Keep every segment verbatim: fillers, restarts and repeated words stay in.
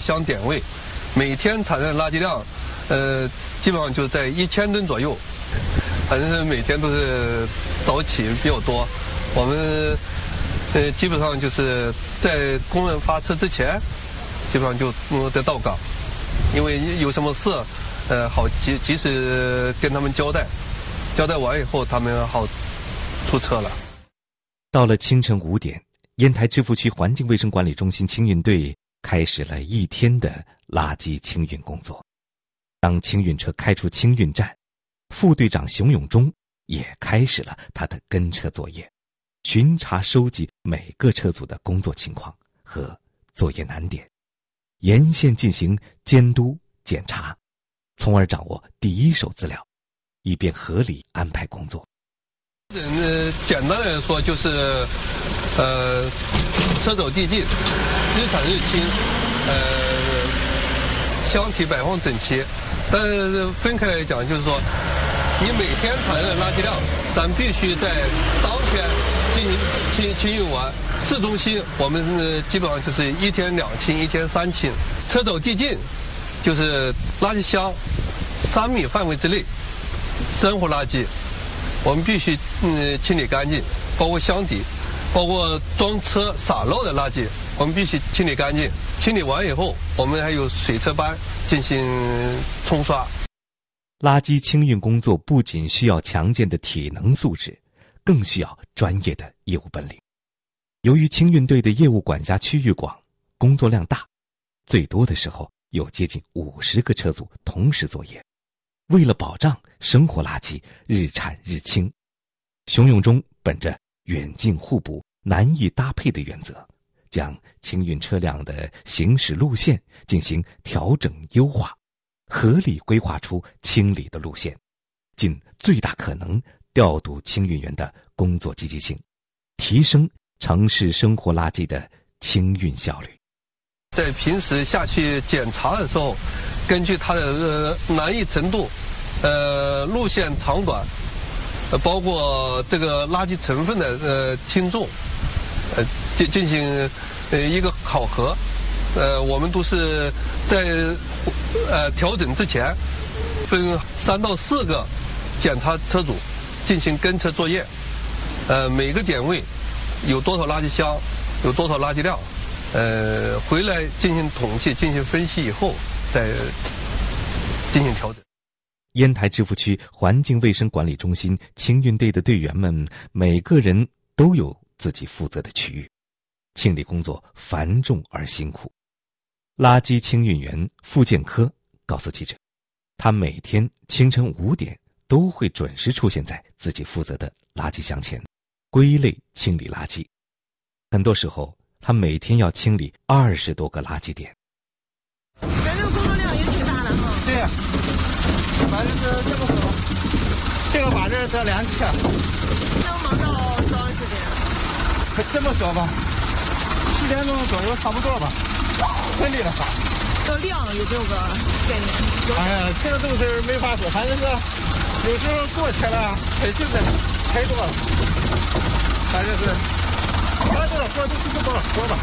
箱点位，每天产生垃圾量，呃，基本上就在一千吨左右。反正是每天都是早起比较多，我们呃基本上就是在工人发车之前，基本上就嗯得到岗，因为有什么事，呃好及及时跟他们交代，交代完以后他们好出车了。 到了清晨五点，烟台芝罘区环境卫生管理中心清运队开始了一天的垃圾清运工作。当清运车开出清运站，副队长熊永忠也开始了他的跟车作业，巡查收集每个车组的工作情况和作业难点，沿线进行监督检查，从而掌握第一手资料，以便合理安排工作。 呃，简单的说就是，呃，车走地进，日产日清，呃，箱体摆放整齐。但是分开来讲，就是说，你每天产生的垃圾量，咱必须在当天进行清清运完。市中心我们呃基本上就是一天两清，一天三清。车走地进，就是垃圾箱三米范围之内，生活垃圾，我们必须嗯清理干净，包括箱底，包括装车洒漏的垃圾，我们必须清理干净。清理完以后，我们还有水车班进行冲刷。 垃圾清运工作不仅需要强健的体能素质，更需要专业的业务本领。由于清运队的业务管辖区域广，工作量大，最多的时候有接近五十个车组同时作业。为了保障生活垃圾日产日清，熊永忠本着远近互补、难易搭配的原则，将清运车辆的行驶路线进行调整优化，合理规划出清理的路线，尽最大可能调度清运员的工作积极性，提升城市生活垃圾的清运效率。 在平时下去检查的时候，根据它的呃难易程度，呃路线长短，呃包括这个垃圾成分的呃轻重，呃进进行呃一个考核。呃我们都是在呃调整之前，分三到四个检查车组进行跟车作业。呃每个点位有多少垃圾箱，有多少垃圾量，呃回来进行统计，进行分析以后再进行调整。 烟台芝罘区环境卫生管理中心清运队的队员们，每个人都有自己负责的区域，清理工作繁重而辛苦。垃圾清运员付建科告诉记者，他每天清晨五点都会准时出现在自己负责的垃圾箱前，归类清理垃圾。很多时候，他每天要清理二十多个垃圾点。 咱这个工作量也挺大的哈。 对呀，反正是这么说，这个把这得两车， 能忙到多长时间？ 可这么说吧，七点钟左右差不多吧，顺利的话。 这量有没有个概念？ 哎呀，这个东西没法说，反正是有时候过去了，很幸的太多了，反正是把这个活都是这么活吧。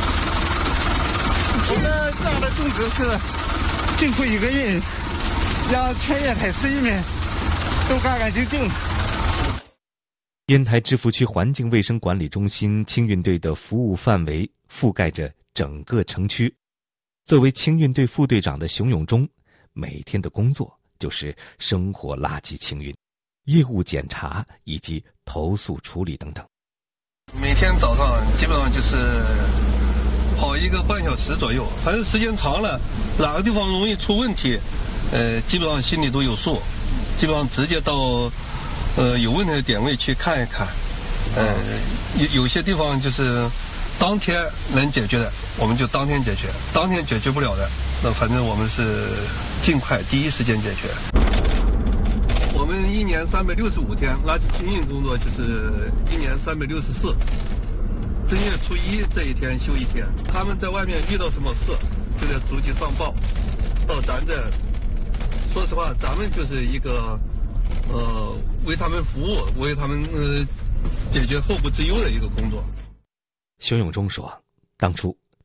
我们这样的宗旨是尽出一个人，让全烟台市民都干干净净。 烟台芝罘区环境卫生管理中心清运队的服务范围覆盖着整个城区。作为清运队副队长的熊永忠，每天的工作就是生活垃圾清运、业务检查以及投诉处理等等。 每天早上基本上就是跑一个半小时左右，反正时间长了，哪个地方容易出问题，呃，基本上心里都有数，基本上直接到呃有问题的点位去看一看，呃，有有些地方就是当天能解决的，我们就当天解决；当天解决不了的，那反正我们是尽快第一时间解决。我们一年三百六十五天，垃圾清运工作就是一年三百六十四。正月初一这一天休一天，他们在外面遇到什么事，就得逐级上报。到咱这，说实话，咱们就是一个呃为他们服务，为他们呃解决后顾之忧的一个工作。 熊永忠说，当初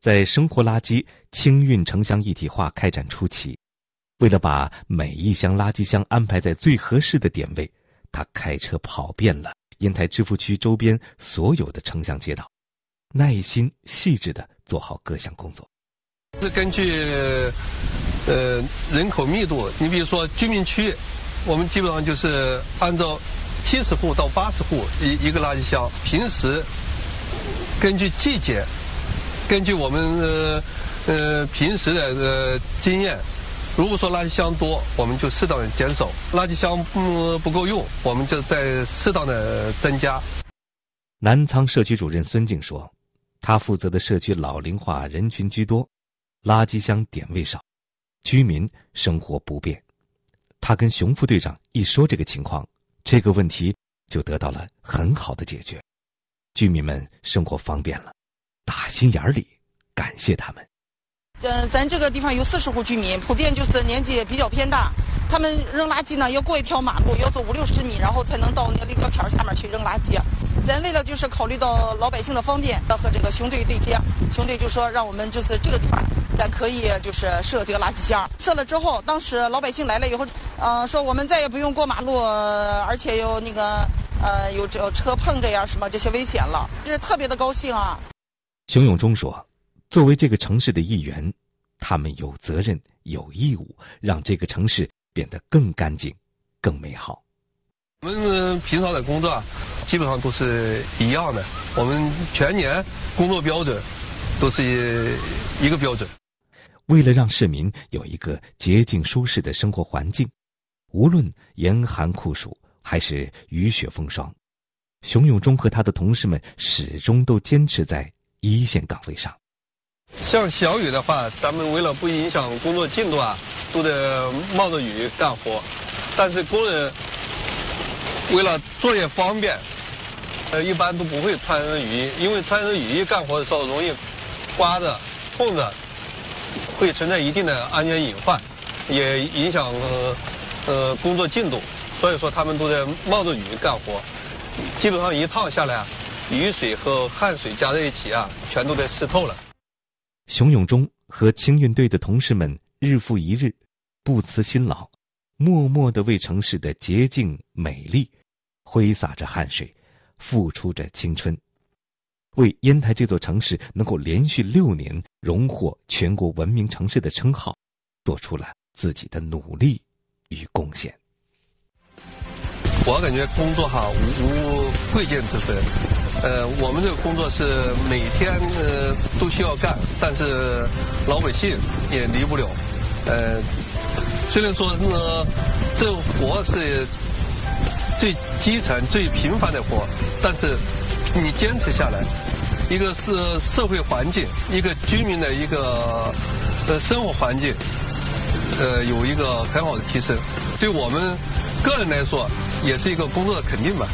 在生活垃圾清运城乡一体化开展初期，为了把每一箱垃圾箱安排在最合适的点位，他开车跑遍了烟台芝罘区周边所有的城乡街道，耐心细致地做好各项工作。 是根据呃人口密度，你比如说居民区，我们基本上就是按照七十户到八十户一一个垃圾箱。平时根据季节，根据我们呃呃平时的呃经验，如果说垃圾箱多，我们就适当的减少；垃圾箱不不够用，我们就再适当的增加。 南仓社区主任孙静说，他负责的社区老龄化人群居多，垃圾箱点位少，居民生活不便。他跟熊副队长一说这个情况，这个问题就得到了很好的解决，居民们生活方便了，打心眼里感谢他们。 呃，咱这个地方有四十户居民，普遍就是年纪比较偏大，他们扔垃圾呢要过一条马路，要走五六十米，然后才能到那个立交桥下面去扔垃圾。咱为了就是考虑到老百姓的方便，要和这个熊队对接，熊队就说让我们就是这个地方咱可以就是设这个垃圾箱。设了之后，当时老百姓来了以后，呃，说我们再也不用过马路，而且有那个呃有这车碰着呀什么这些危险了，这是特别的高兴啊。 熊永忠说，作为这个城市的一员，他们有责任有义务让这个城市变得更干净更美好。 我们平常的工作啊，基本上都是一样的，我们全年工作标准都是一个标准。 为了让市民有一个洁净舒适的生活环境，无论严寒酷暑还是雨雪风霜，熊永忠和他的同事们始终都坚持在一线岗位上。 像小雨的话，咱们为了不影响工作进度啊，都得冒着雨干活。但是工人为了作业方便，呃，一般都不会穿雨衣，因为穿着雨衣干活的时候容易刮着、碰着，会存在一定的安全隐患，也影响呃呃工作进度。所以说他们都在冒着雨干活，基本上一趟下来，雨水和汗水加在一起啊，全都得湿透了。 熊永忠和清运队的同事们日复一日，不辞辛劳，默默地为城市的洁净美丽挥洒着汗水，付出着青春，为烟台这座城市能够连续六年荣获全国文明城市的称号，做出了自己的努力与贡献。 我感觉工作哈无无贵贱之分，呃，我们这个工作是每天呃都需要干，但是老百姓也离不了。呃，虽然说呢，这活是最基层、最平凡的活，但是你坚持下来，一个是社会环境，一个居民的一个呃生活环境，呃，有一个很好的提升，对我们个人来说，也是一个工作的肯定吧。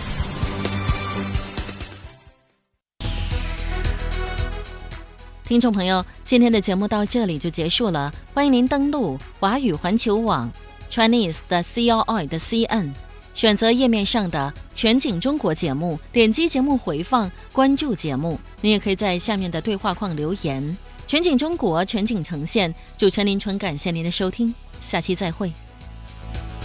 听众朋友，今天的节目到这里就结束了，欢迎您登录华语环球网 Chinese 的 C R I 的 C N， 选择页面上的全景中国节目，点击节目回放，关注节目。您也可以在下面的对话框留言。全景中国，全景呈现，主持人林纯，感谢您的收听，下期再会。